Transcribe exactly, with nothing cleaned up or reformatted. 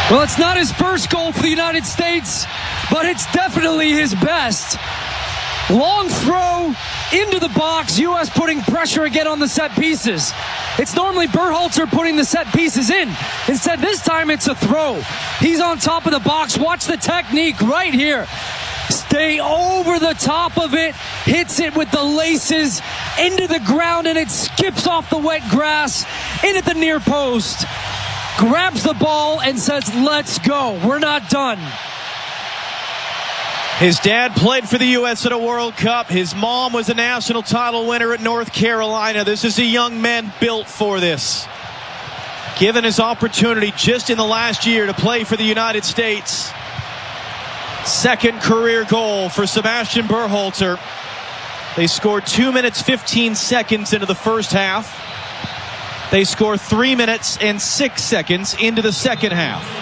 Well, it's not his first goal for the United States, but it's definitely his best. Long throw into the box, U S putting pressure again on the set pieces. It's normally Berhalter putting the set pieces in. Instead, this time it's a throw. He's on top of the box. Watch the technique right here. Stay over the top of it, hits it with the laces into the ground, and it skips off the wet grass in at the near post. Grabs the ball and says, let's go. We're not done. His dad played for the U S at a World Cup. His mom was a national title winner at North Carolina. This is a young man built for this. Given his opportunity just in the last year to play for the United States. Second career goal for Sebastian Berhalter. They scored two minutes, fifteen seconds into the first half. They score three minutes and six seconds into the second half.